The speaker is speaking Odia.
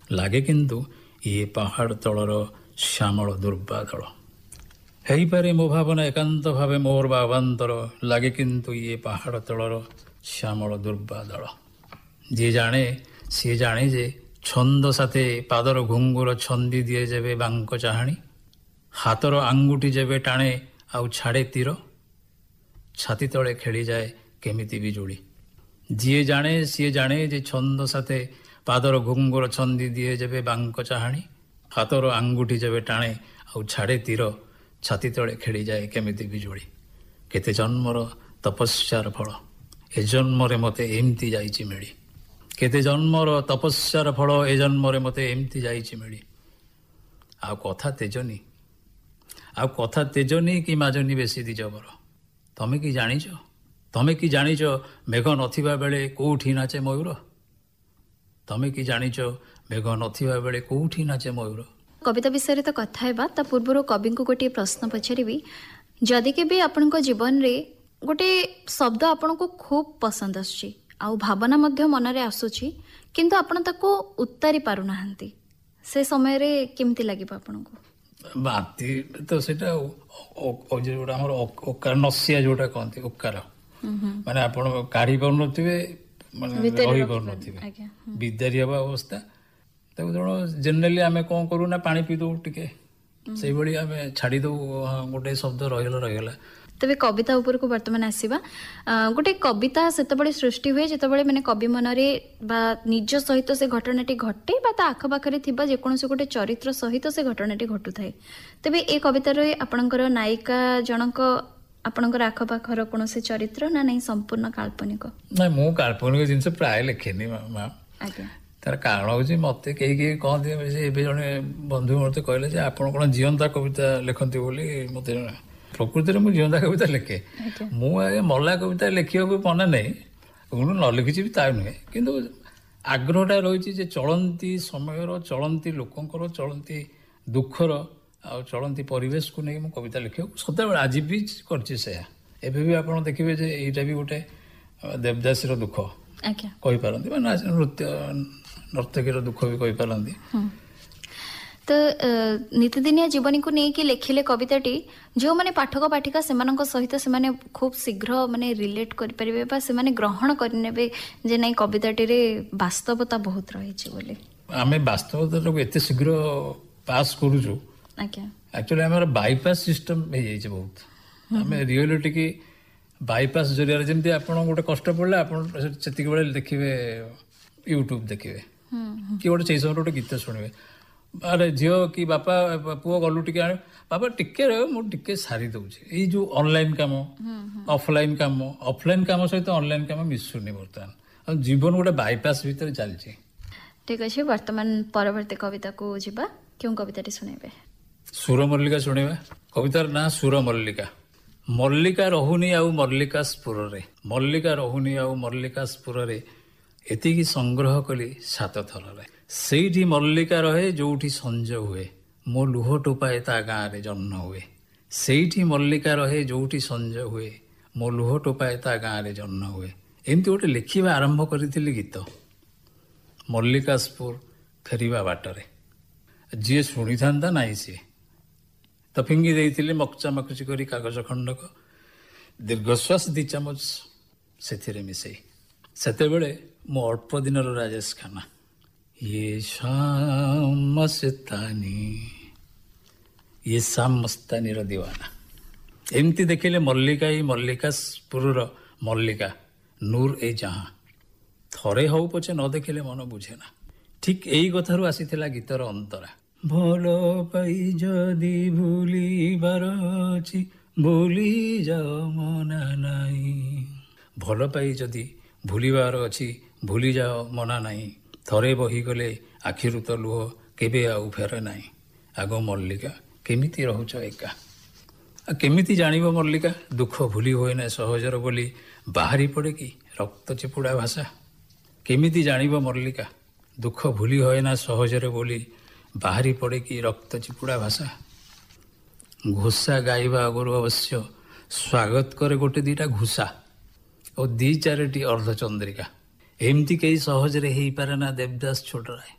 ଲାଗେ କିନ୍ତୁ ଇଏ ପାହାଡ଼ ତଳର ଶ୍ୟାମଳ ଦୁର୍ବାଦଳ। ହେଇପାରେ ମୋ ଭାବନା ଏକାନ୍ତ ଭାବେ ମୋର ବାବାନ୍ତର, ଲାଗେ କିନ୍ତୁ ଇଏ ପାହାଡ଼ ତଳର ଶ୍ୟାମଳ ଦୁର୍ବାଦଳ। ଯିଏ ଜାଣେ ସିଏ ଜାଣେ ଯେ ଛନ୍ଦ ସାଥେ ପାଦର ଘୁଙ୍ଗୁର ଛନ୍ଦି ଦିଏ ଯେବେ ବାଙ୍କ ଚାହାଣି, ହାତର ଆଙ୍ଗୁଠି ଯେବେ ଟାଣେ ଆଉ ଛାଡ଼େ ତୀର, ଛାତି ତଳେ ଖେଳିଯାଏ କେମିତି ବିଜୁଳି। ଯିଏ ଜାଣେ ସିଏ ଜାଣେ ଯେ ଛନ୍ଦ ସାଥେ ପାଦର ଘୁଙ୍ଗୁର ଛନ୍ଦି ଦିଏ ଯେବେ ବାଙ୍କ ଚାହାଣି, ହାତର ଆଙ୍ଗୁଠି ଯେବେ ଟାଣେ ଆଉ ଛାଡ଼େ ତୀର, ଛାତି ତଳେ ଖେଳିଯାଏ କେମିତି ବିଜୁଳି। କେତେ ଜନ୍ମର ତପସ୍ୟାର ଫଳ ଏ ଜନ୍ମରେ ମୋତେ ଏମିତି ଯାଇଛି ମିଳି। କେତେ ଜନ୍ମର ତପସ୍ୟାର ଫଳ ଏ ଜନ୍ମରେ ମୋତେ ଏମିତି ଯାଇଛି ମିଳି। ଆଉ କଥା ତେଜନି, ଆଉ କଥା ତେଜନି କି ମାଜନି ବେଶୀ ଦିଜବର। ତମେ କି ଜାଣିଛ, ତମେ କି ଜାଣିଛ ମେଘ ନଥିବା ବେଳେ କୋଉଠି ନାଚେ ମୟୂର? ତମେ କି ଜାଣିଛ ମେଘ ନଥିବା ବେଳେ କୋଉଠି ନାଚେ ମୟୂର? କବିତା ବିଷୟରେ ତ କଥା ହେବା, ତା ପୂର୍ବରୁ କବିଙ୍କୁ ଗୋଟିଏ ପ୍ରଶ୍ନ ପଚାରିବି। ଯଦି କେବେ ଆପଣଙ୍କ ଜୀବନରେ ଗୋଟେ ଶବ୍ଦ ଆପଣଙ୍କୁ ଖୁବ୍ ପସନ୍ଦ ଆସୁଛି ଆଉ ଭାବନା ମଧ୍ୟ ମନରେ ଆସୁଛି, କିନ୍ତୁ ଆପଣ ତାକୁ ଉତ୍ତାରି ପାରୁନାହାନ୍ତି, ସେ ସମୟରେ କେମିତି ଲାଗିବ ଆପଣଙ୍କୁ? ବାନ୍ତି ତ ସେଇଟା ଯୋଉଟା ଆମର ଓକାର ନସିଆ ଯୋଉଟା କହନ୍ତି ଓକାର, ମାନେ ଆପଣ କାଢି ପାରୁନଥିବେ, ମାନେ ରହିପାରୁନଥିବେ, ବିଦାରି ହେବା ଅବସ୍ଥା। ତାକୁ ତେଣୁ ଜେନେରାଲି ଆମେ କ'ଣ କରୁ ନା ପାଣି ପିଇ ଦଉ ଟିକେ, ସେଇଭଳି ଆମେ ଛାଡ଼ି ଦଉ, ଗୋଟେ ଶବ୍ଦ ରହିଗଲା। ତେବେ କବିତା ଉପରକୁ ବର୍ତ୍ତମାନ ଆସିବା। ଗୋଟେ କବିତା ସେତେବେଳେ ସୃଷ୍ଟି ହୁଏ ଯେତେବେଳେ ମାନେ କବି ମନରେ ବା ନିଜ ସହିତ ସେ ଘଟଣାଟି ଘଟେ ବା ତା ଆଖପାଖରେ ଥିବା ଯେକୌଣସି ଗୋଟେ ଚରିତ୍ର ସହିତ ସେ ଘଟଣାଟି ଘଟୁଥାଏ। ତେବେ ଏ କବିତାରେ ଆପଣଙ୍କର ନାୟିକା ଜଣକ ଆପଣଙ୍କର ଆଖପାଖର କୌଣସି ଚରିତ୍ର ନା ନାହିଁ, ସମ୍ପୂର୍ଣ୍ଣ କାଳ୍ପନିକ? ନାଇଁ, ମୁଁ କାଳ୍ପନିକ ଜିନିଷ ପ୍ରାୟ ଲେଖେନି ମ୍ୟାମ୍। ଆଜ୍ଞା। ତାର କାରଣ ହେଉଛି ମୋତେ କେହି କହନ୍ତି, ଏବେ ଜଣେ ବନ୍ଧୁ ମୋତେ କହିଲେ ଯେ ଆପଣ କ'ଣ ଜିଅନ୍ତା କବିତା ଲେଖନ୍ତି ବୋଲି। ମୋତେ ପ୍ରକୃତିରେ ମୁଁ ଜିଅନ୍ତା କବିତା ଲେଖେ। ମୁଁ ମଲା କବିତା ଲେଖିବାକୁ ମନେ ନାହିଁ, ନ ଲେଖିଛି ବି ତା ନୁହେଁ, କିନ୍ତୁ ଆଗ୍ରହଟା ରହିଛି ଯେ ଚଳନ୍ତି ସମୟର, ଚଳନ୍ତି ଲୋକଙ୍କର, ଚଳନ୍ତି ଦୁଃଖର ଆଉ ଚଳନ୍ତି ପରିବେଶକୁ ନେଇ ମୁଁ କବିତା ଲେଖିବାକୁ ସଦାବେଳେ ଆଜି ବି କରିଛି ସେୟା। ଏବେ ବି ଆପଣ ଦେଖିବେ ଯେ ଏଇଟା ବି ଗୋଟେ ଦେବଦାସୀର ଦୁଃଖ କହିପାରନ୍ତି, ବା ନର୍ତ୍ତକୀର ଦୁଃଖ ବି କହିପାରନ୍ତି। ତ ନୀତିଦିନିଆ ଜୀବନୀକୁ ନେଇକି ଲେଖିଲେ କବିତାଟି, ଯେଉଁମାନେ ପାଠକ ପାଠିକା ସେମାନଙ୍କ ସହିତ ସେମାନେ ଖୁବ୍ ଶୀଘ୍ର ମାନେ ରିଲେଟ୍ କରିପାରିବେ ବା ସେମାନେ ଗ୍ରହଣ କରିନେବେ ଯେ ନାଇଁ କବିତାଟିରେ ବାସ୍ତବତା ବହୁତ ରହିଛି ବୋଲି। ଆମେ ବାସ୍ତବତାଟାକୁ ଏତେ ଶୀଘ୍ର ପାସ୍ କରୁଛୁ, ଆକ୍ଚୁଆଲି ଆମର ବାଇପାସ୍ ସିଷ୍ଟମ ହେଇଯାଇଛି ବହୁତ। ଆମେ ରିଅଲିଟିକି ବାଇପାସ୍ ଜରିଆରେ, ଯେମିତି ଆପଣ ଗୋଟେ କଷ୍ଟ ପଡ଼ିଲେ ଆପଣ ସେତିକି ବେଳେ ଦେଖିବେ ୟୁଟ୍ୟୁବ ଦେଖିବେ, କି ଗୋଟେ ସେଇ ସମୟରେ ଗୋଟେ ଗୀତ ଶୁଣିବେ, ଆରେ ଝିଅ କି ବାପା ପୁଅ ଗଲୁ ଟିକେ ଆଣିବ, ବାପା ଟିକେ ମୁଁ ଟିକେ ସାରି ଦଉଛି। ଏଇ ଯୋଉ ଅନଲାଇନ କାମ, ଅଫଲାଇନ କାମ, ଅଫଲାଇନ କାମ ସହିତ ଅନଲାଇନ କାମ ମିଶୁନି ବର୍ତ୍ତମାନ, ଆଉ ଜୀବନ ଗୋଟେ ବାଇପାସ୍ ଭିତରେ ଚାଲିଛି। ଠିକ ଅଛି, ବର୍ତ୍ତମାନ ପରବର୍ତ୍ତୀ କବିତାକୁ ଯିବା। କେଉଁ କବିତାଟି ଶୁଣେଇବେ? ସୁର ମଲ୍ଲିକା ଶୁଣିବା। କବିତାର ନାଁ ସୁର ମଲ୍ଲିକା। ମଲ୍ଲିକା ରହୁନି ଆଉ ମଲ୍ଲିକା ସ୍ଫୁରରେ, ମଲ୍ଲିକା ରହୁନି ଆଉ ମଲ୍ଲିକା ସ୍ଫୁରରେ, ଏତିକି ସଂଗ୍ରହ କଲି 7 ଥରରେ। ସେଇଠି ମଲ୍ଲିକା ରହେ ଯୋଉଠି ସଞ୍ଜ ହୁଏ, ମୋ ଲୁହ ଟୋପାଏ ତା ଗାଁରେ ଜହ୍ନ ହୁଏ। ସେଇଠି ମଲ୍ଲିକା ରହେ ଯୋଉଠି ସଞ୍ଜ ହୁଏ, ମୋ ଲୁହ ଟୋପାଏ ତା ଗାଁରେ ଜହ୍ନ ହୁଏ। ଏମିତି ଗୋଟେ ଲେଖିବା ଆରମ୍ଭ କରିଥିଲି ଗୀତ। ମଲ୍ଲିକା ସ୍ଫୁର ଫେରିବା ବାଟରେ, ଯିଏ ଶୁଣିଥାନ୍ତା ନାହିଁ ସିଏ ତ ଫିଙ୍ଗି ଦେଇଥିଲେ ମକଚା ମକଚି କରି କାଗଜ ଖଣ୍ଡକ, ଦୀର୍ଘଶ୍ୱାସ 2 ଚାମଚ ସେଥିରେ ମିଶେଇ। ସେତେବେଳେ ମୁଁ ଅଳ୍ପ ଦିନର ରାଜେଶ ଖାନା। ଇଏ ଶାମ ମସ୍ତାନୀର ଦିୱାନା। ଏମିତି ଦେଖିଲେ ମଲ୍ଲିକା, ଏଇ ମଲ୍ଲିକା ସ୍ଫୁରର ମଲ୍ଲିକା, ନୂର ଏ ଜାହାଁ। ଥରେ ହଉ ପଛେ ନ ଦେଖିଲେ ମନ ବୁଝେ ନା। ଠିକ ଏଇ କଥାରୁ ଆସିଥିଲା ଗୀତର ଅନ୍ତରା। ଭଲ ପାଇ ଯଦି ଭୁଲିବାର ଅଛି, ଭୁଲି ଯାଅ ମନା ନାହିଁ। ଭଲ ପାଇ ଯଦି ଭୁଲିବାର ଅଛି, ଭୁଲି ଯାଅ ମନା ନାହିଁ। ଥରେ ବହିଗଲେ ଆଖିରୁ ତ ଲୁହ କେବେ ଆଉ ଫେରେ ନାହିଁ। ଆଗ ମଲ୍ଲିକା କେମିତି ରହୁଛ ଏକା, ଆଉ କେମିତି ଜାଣିବ ମଲ୍ଲିକା ଦୁଃଖ ଭୁଲି ହୁଏ ନା ସହଜର ବୋଲି ବାହାରି ପଡ଼େ କି ରକ୍ତ ଚିପୁଡ଼ା ଭାଷା। କେମିତି ଜାଣିବ ମଲ୍ଲିକା ଦୁଃଖ ଭୁଲି ହୁଏ ନା ସହଜରେ ବୋଲି ବାହାରି ପଡ଼େ କି ରକ୍ତ ଚିପୁଡ଼ା ଭାଷା। ଘୋଷା ଗାଇବା ଆଗରୁ ଅବଶ୍ୟ ସ୍ୱାଗତ କରେ 1-2ଟା ଘୋଷା ଓ 2-4ଟି ଅର୍ଦ୍ଧଚନ୍ଦ୍ରିକା। ଏମିତି କେହି ସହଜରେ ହେଇପାରେ ନା ଦେବଦାସ ଛୋଟରାୟ।